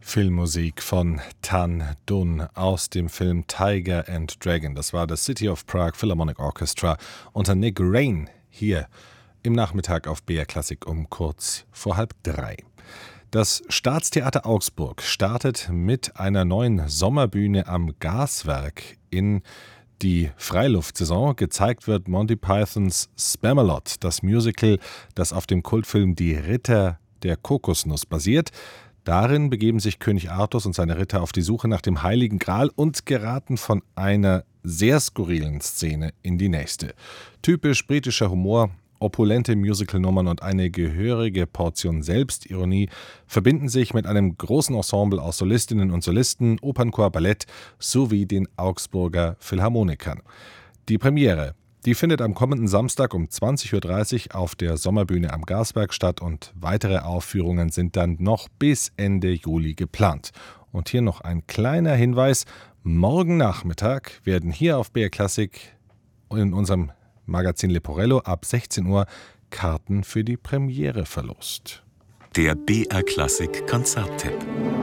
Filmmusik von Tan Dun aus dem Film Tiger and Dragon. Das war das City of Prague Philharmonic Orchestra unter Nick Rain hier im Nachmittag auf BR Klassik um kurz vor 2:30. Das Staatstheater Augsburg startet mit einer neuen Sommerbühne am Gaswerk in die Freiluftsaison. Gezeigt wird Monty Pythons Spamalot, das Musical, das auf dem Kultfilm Die Ritter der Kokosnuss basiert. Darin begeben sich König Artus und seine Ritter auf die Suche nach dem Heiligen Gral und geraten von einer sehr skurrilen Szene in die nächste. Typisch britischer Humor, opulente Musicalnummern und eine gehörige Portion Selbstironie verbinden sich mit einem großen Ensemble aus Solistinnen und Solisten, Opernchor, Ballett sowie den Augsburger Philharmonikern. Die Premiere, die findet am kommenden Samstag um 20:30 Uhr auf der Sommerbühne am Gaswerk statt und weitere Aufführungen sind dann noch bis Ende Juli geplant. Und hier noch ein kleiner Hinweis: Morgen Nachmittag werden hier auf BR Klassik in unserem Magazin Leporello ab 16 Uhr Karten für die Premiere verlost. Der BR Klassik Konzerttipp.